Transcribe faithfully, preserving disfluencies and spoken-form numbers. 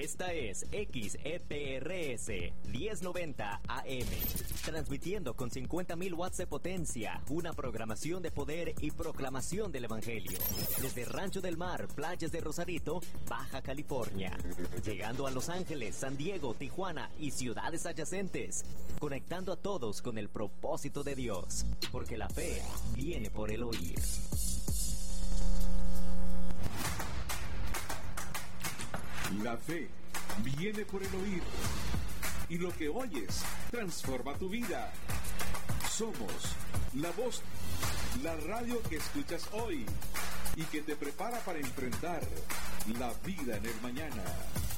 Esta es X E P R S diez noventa A M, transmitiendo con cincuenta mil watts de potencia, una programación de poder y proclamación del Evangelio, desde Rancho del Mar, playas de Rosarito, Baja California, llegando a Los Ángeles, San Diego, Tijuana y ciudades adyacentes, conectando a todos con el propósito de Dios, porque la fe viene por el oír. La fe viene por el oír, y lo que oyes transforma tu vida. Somos la voz, la radio que escuchas hoy y que te prepara para enfrentar la vida en el mañana.